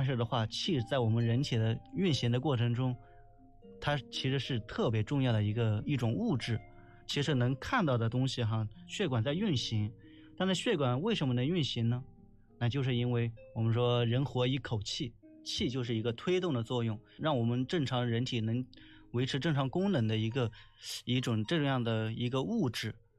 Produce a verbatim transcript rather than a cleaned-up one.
是的话，气在我们人体的运行的过程中，它其实是特别重要的一个一种物质。其实能看到的东西哈，血管在运行，但是血管为什么能运行呢？那就是因为我们说人活一口气，气就是一个推动的作用，让我们正常人体能维持正常功能的一个一种这样的一个物质。